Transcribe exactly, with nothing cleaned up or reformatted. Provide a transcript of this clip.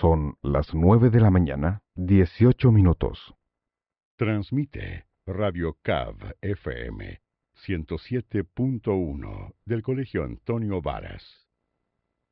Son las nueve de la mañana, dieciocho minutos. Transmite Radio C A V F M ciento siete punto uno del Colegio Antonio Varas.